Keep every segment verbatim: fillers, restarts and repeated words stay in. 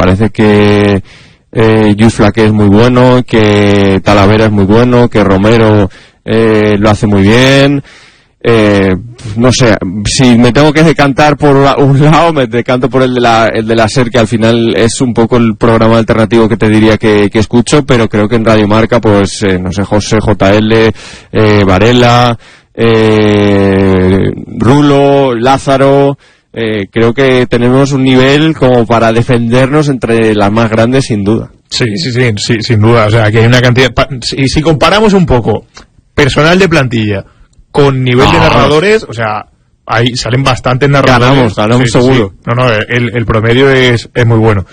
parece que eh, Lluís Flaqué es muy bueno, que Talavera es muy bueno, que Romero eh, lo hace muy bien. Eh, no sé, si me tengo que decantar por un lado, me decanto por el de la, el de la SER, que al final es un poco el programa alternativo que te diría que, que escucho, pero creo que en Radio Marca, pues, eh, no sé, José J L, eh, Varela, eh, Rulo, Lázaro, eh, creo que tenemos un nivel como para defendernos entre las más grandes, sin duda. Sí, sí, sí, sí, sin duda. O sea, que hay una cantidad. Y si comparamos un poco personal de plantilla con nivel ah, de narradores, o sea, ahí salen bastantes narradores. Ganamos, ganamos sí, seguro. Sí. No, no, el, el promedio es, es muy bueno.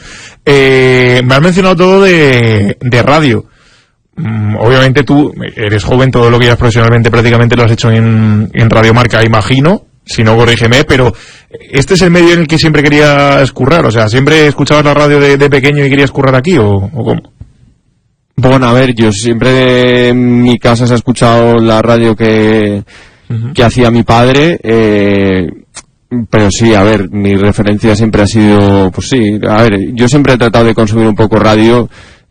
Eh, me has mencionado todo de, de radio. Mm, obviamente tú eres joven, todo lo que ya profesionalmente prácticamente lo has hecho en, en Radio Marca, imagino. Si no, corrígeme, pero ¿este es el medio en el que siempre querías currar? O sea, ¿siempre escuchabas la radio de, de pequeño y querías currar aquí o, o cómo? Bueno, a ver, yo siempre en mi casa se ha escuchado la radio que, uh-huh. que hacía mi padre, eh, pero sí, a ver, mi referencia siempre ha sido, pues sí, a ver, yo siempre he tratado de consumir un poco radio.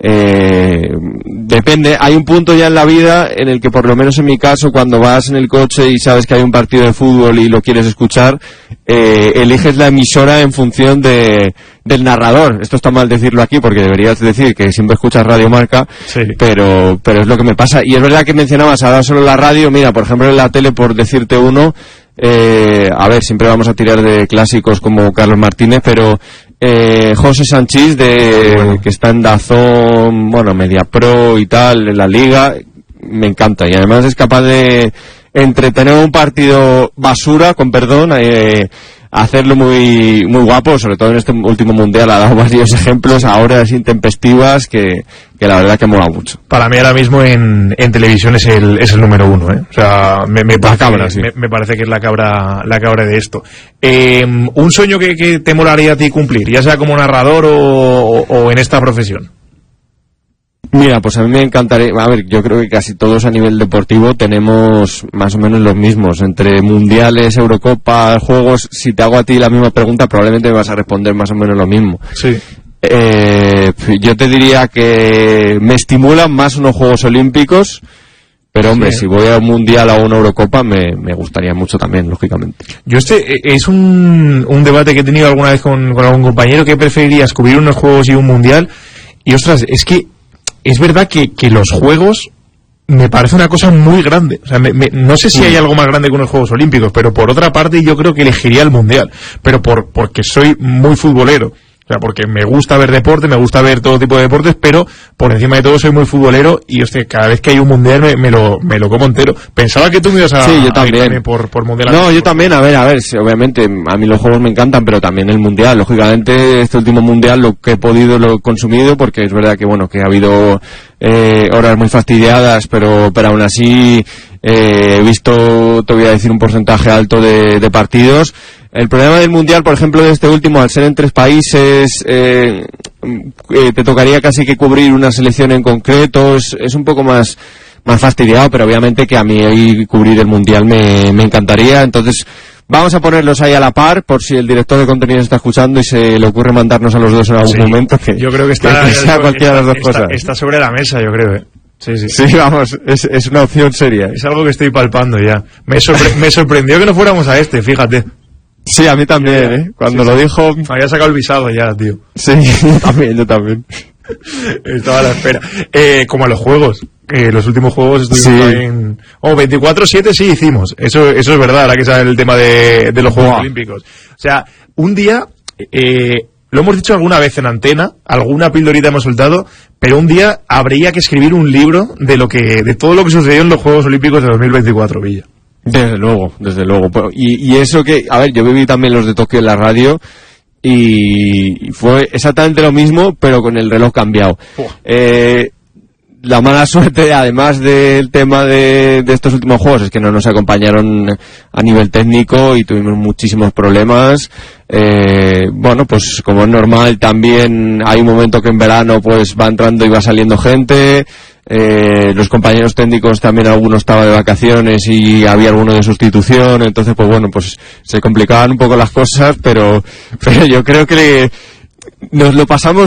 Eh, depende, hay un punto ya en la vida en el que, por lo menos en mi caso, cuando vas en el coche y sabes que hay un partido de fútbol y lo quieres escuchar, eh, eliges la emisora en función de del narrador. Esto está mal decirlo aquí porque deberías decir que siempre escuchas Radio Marca, sí. pero pero es lo que me pasa. Y es verdad que mencionabas ahora solo la radio. Mira, por ejemplo, en la tele, por decirte uno, eh, a ver, siempre vamos a tirar de clásicos como Carlos Martínez, pero Eh, José Sanchís, de, bueno. que está en Dazón, bueno, Media Pro y tal, en la Liga, me encanta. Y además es capaz de entretener un partido basura, con perdón, eh, hacerlo muy muy guapo, sobre todo en este último mundial ha dado varios ejemplos a horas intempestivas que, que la verdad que mola mucho. Para mí ahora mismo en, en televisión es el es el número uno, ¿eh? O sea, me, me, parece, cabra, sí. me, me parece que es la cabra la cabra de esto. Eh, un sueño que, que te molaría a ti cumplir, ya sea como narrador o, o, o en esta profesión. Mira, pues a mí me encantaría, a ver, yo creo que casi todos a nivel deportivo tenemos más o menos los mismos, entre mundiales, Eurocopa, juegos. Si te hago a ti la misma pregunta, probablemente me vas a responder más o menos lo mismo. Sí. Eh, yo te diría que me estimulan más unos Juegos Olímpicos, pero hombre, sí. si voy a un mundial o a una Eurocopa, me, me gustaría mucho también, lógicamente. Yo este es un, un debate que he tenido alguna vez con, con algún compañero. ¿Qué preferirías, cubrir unos juegos y un mundial? Y ostras, es que es verdad que, que los juegos me parece una cosa muy grande. O sea, me, me, no sé si hay algo más grande que unos Juegos Olímpicos, pero por otra parte yo creo que elegiría el Mundial. Pero por porque soy muy futbolero. O sea, porque me gusta ver deporte, me gusta ver todo tipo de deportes, pero por encima de todo soy muy futbolero y, hostia, cada vez que hay un mundial me, me lo me lo como entero. Pensaba que tú me ibas a... Sí, yo también. también por, por mundial. No, yo también, a ver, a ver, sí, obviamente, a mí los juegos me encantan, pero también el mundial. Lógicamente, este último mundial lo que he podido lo he consumido, porque es verdad que, bueno, que ha habido eh, horas muy fastidiadas, pero, pero aún así eh, he visto, te voy a decir, un porcentaje alto de, de partidos. El problema del mundial, por ejemplo, de este último, al ser en tres países, eh, eh, te tocaría casi que cubrir una selección en concreto, es, es un poco más más fastidiado, pero obviamente que a mí hoy cubrir el mundial me, me encantaría. Entonces vamos a ponerlos ahí a la par, por si el director de contenido está escuchando y se le ocurre mandarnos a los dos en algún sí, momento, que yo creo que está, que sea cualquiera de las dos está, cosas. Está sobre la mesa, yo creo, ¿eh? Sí, sí. Sí, vamos, es, es una opción seria. Es algo que estoy palpando ya. Me, sorpre- me sorprendió que no fuéramos a este, fíjate. Sí, a mí también, ¿eh? Cuando sí, lo sí. dijo... Me había sacado el visado ya, tío. Sí, yo también, yo también. Estaba a la espera. Eh, como a los juegos. Eh, los últimos juegos estuvimos sí. en... Oh, veinticuatro siete sí hicimos. Eso eso es verdad, ahora que sale el tema de, de los Juegos wow. Olímpicos. O sea, un día... Eh, lo hemos dicho alguna vez en antena, alguna pildorita hemos soltado, pero un día habría que escribir un libro de lo que de todo lo que sucedió en los Juegos Olímpicos de dos mil veinticuatro, Villa. Desde luego, desde luego. Y, y eso que, a ver, yo viví también los de Tokio en la radio y fue exactamente lo mismo, pero con el reloj cambiado. Eh, la mala suerte, además del tema de, de estos últimos juegos, es que no nos acompañaron a nivel técnico y tuvimos muchísimos problemas. Eh, bueno, pues como es normal, también hay un momento que en verano pues va entrando y va saliendo gente. Eh, los compañeros técnicos también, alguno estaba de vacaciones y había alguno de sustitución, entonces pues bueno, pues se complicaban un poco las cosas, pero, pero yo creo que nos lo pasamos